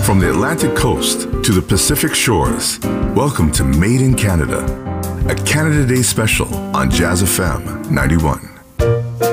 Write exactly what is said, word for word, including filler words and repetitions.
From the Atlantic coast to the Pacific shores, welcome to Made in Canada, a Canada Day special on Jazz F M ninety-one.